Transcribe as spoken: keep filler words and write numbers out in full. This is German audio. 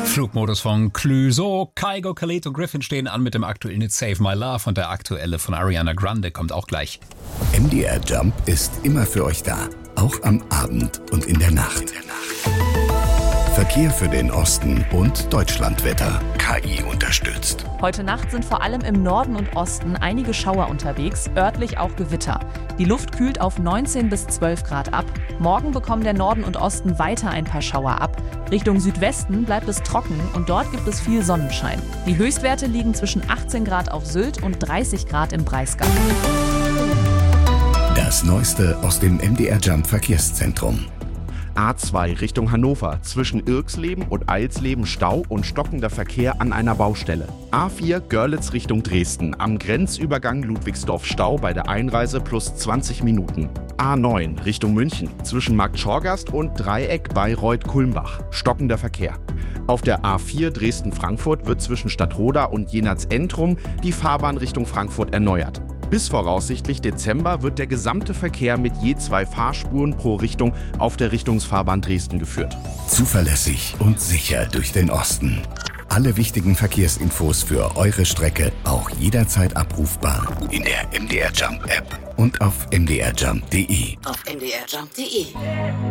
Flugmodus von Clouseau, Kygo, Khalid und Griffin stehen an mit dem aktuellen Hit Save My Love und der aktuelle von Ariana Grande kommt auch gleich. M D R Jump ist immer für euch da, auch am Abend und in der Nacht. Verkehr für den Osten und Deutschlandwetter. K I unterstützt. Heute Nacht sind vor allem im Norden und Osten einige Schauer unterwegs, örtlich auch Gewitter. Die Luft kühlt auf neunzehn bis zwölf Grad ab. Morgen bekommen der Norden und Osten weiter ein paar Schauer ab. Richtung Südwesten bleibt es trocken und dort gibt es viel Sonnenschein. Die Höchstwerte liegen zwischen achtzehn Grad auf Sylt und dreißig Grad im Breisgau. Das Neueste aus dem M D R Jump Verkehrszentrum. A zwei Richtung Hannover, zwischen Irksleben und Eilsleben Stau und stockender Verkehr an einer Baustelle. A vier Görlitz Richtung Dresden, am Grenzübergang Ludwigsdorf Stau bei der Einreise plus zwanzig Minuten. A neun Richtung München, zwischen Markt Schorgast und Dreieck Bayreuth-Kulmbach, stockender Verkehr. Auf der A vier Dresden-Frankfurt wird zwischen Stadtroda und Jenatz-Entrum die Fahrbahn Richtung Frankfurt erneuert. Bis voraussichtlich Dezember wird der gesamte Verkehr mit je zwei Fahrspuren pro Richtung auf der Richtungsfahrbahn Dresden geführt. Zuverlässig und sicher durch den Osten. Alle wichtigen Verkehrsinfos für eure Strecke auch jederzeit abrufbar in der M D R Jump App und auf m d r jump punkt d e. Auf m d r jump punkt d e.